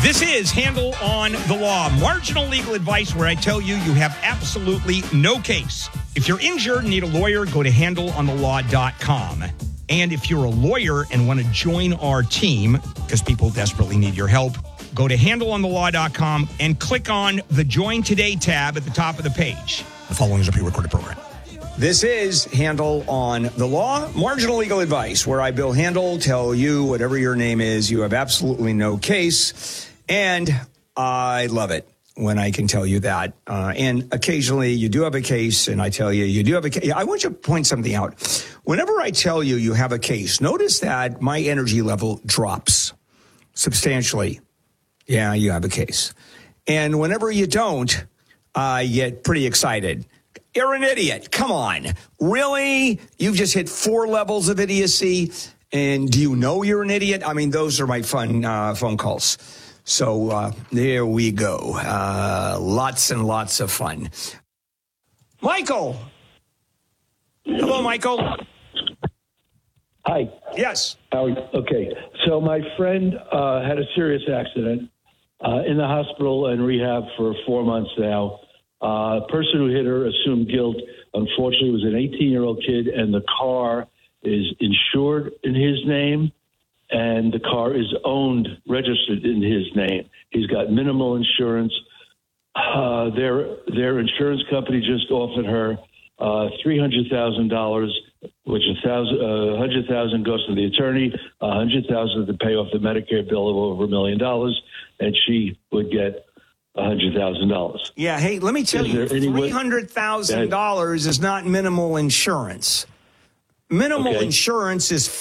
This is Handle on the Law, marginal legal advice where I tell you you have absolutely no case. If you're injured and need a lawyer, go to handleonthelaw.com. And if you're a lawyer and want to join our team, because people desperately need your help, go to handleonthelaw.com and click on the Join Today tab at the top of the page. The following is a pre-recorded program. This is Handle on the Law, marginal legal advice, where I, Bill Handel, tell you whatever your name is, you have absolutely no case. And I love it when I can tell you that. And occasionally you do have a case, and I tell you, you do have a case. I want you to point something out. Whenever I tell you you have a case, notice that my energy level drops substantially. Yeah, you have a case. And whenever you don't, I get pretty excited. You're an idiot. Come on. Really? You've just hit 4 levels of idiocy. And do you know you're an idiot? I mean, those are my fun phone calls. So there we go. Lots and lots of fun. Michael. Hello, Michael. Hi. Yes. Okay. So my friend had a serious accident in the hospital and rehab for 4 months now. Person who hit her assumed guilt. Unfortunately, it was an 18-year-old kid, and the car is insured in his name, and the car is registered in his name. He's got minimal insurance. Their insurance company just offered her $300,000, which $100,000 goes to the attorney, $100,000 to pay off the Medicare bill of over $1 million, and she would get $100,000. Yeah. Hey, let me tell you, $300,000 is not minimal insurance. Minimal insurance is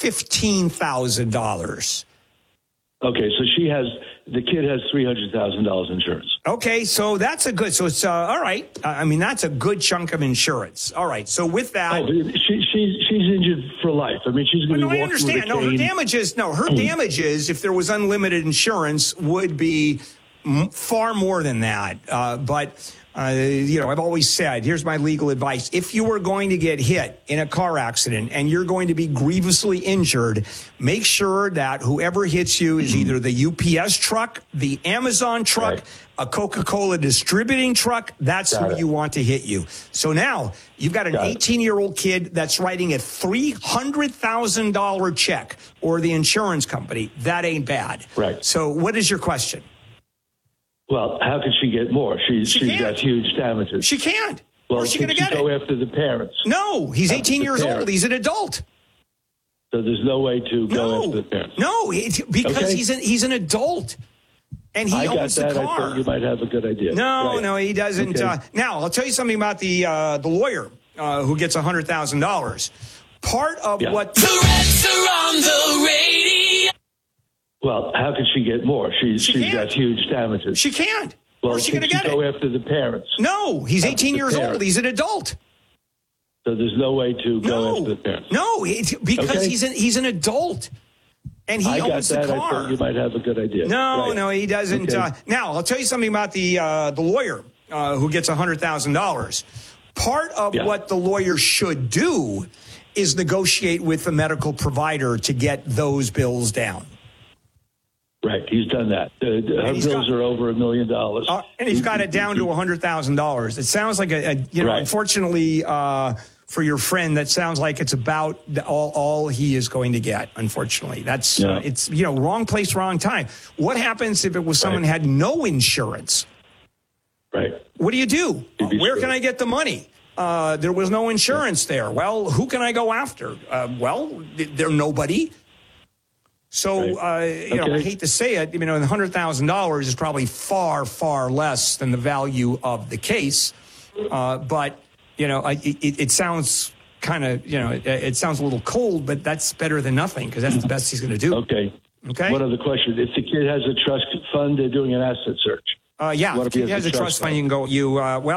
$15,000. Okay, so the kid has $300,000 insurance. Okay, so that's a good. So it's all right. I mean, that's a good chunk of insurance. All right. So with that, she's injured for life. I mean, she's going to be walking with a cane. No, her damages. No, her damages, if there was unlimited insurance, would be far more than that. But. I've always said, here's my legal advice. If you are going to get hit in a car accident and you're going to be grievously injured, make sure that whoever hits you is either the UPS truck, the Amazon truck, a Coca-Cola distributing truck. That's who you want to hit you. So now you've got an 18-year-old kid that's writing a $300,000 check, or the insurance company. That ain't bad. Right. So what is your question? Well, how could she get more? She's got huge damages. She can't. Well, where's she going to get it? Go after the parents. No, he's 18 years old. He's an adult. So there's no way to go after the parents. No, because he's an adult, and he owns the car. I thought you might have a good idea. No, he doesn't. Okay. Now, I'll tell you something about the lawyer who gets $100,000. Part of what the Reds are on the radio. Well, how could she get more? She's got huge damages. She can't. Well, where's she going to get it? Go after the parents. No, he's 18 years old. He's an adult. So there's no way to go after the parents. No, because he's an adult, and he owns the car. I thought you might have a good idea. No, he doesn't. Okay. Now, I'll tell you something about the lawyer who gets $100,000. Part of what the lawyer should do is negotiate with the medical provider to get those bills down. Right, he's done that. Her bills are over $1 million, and he's got it down to $100,000. It sounds like unfortunately for your friend, that sounds like it's about all he is going to get. Unfortunately, that's it's wrong place, wrong time. What happens if it was someone who had no insurance? Right. What do you do? Where can I get the money? There was no insurance there. Well, who can I go after? They're nobody. So, I hate to say it, $100,000 is probably far, far less than the value of the case. But, it sounds kind of, it sounds a little cold, but that's better than nothing because that's the best he's going to do. Okay. Okay. One other question. If the kid has a trust fund, they're doing an asset search. If he has a trust fund, you can go,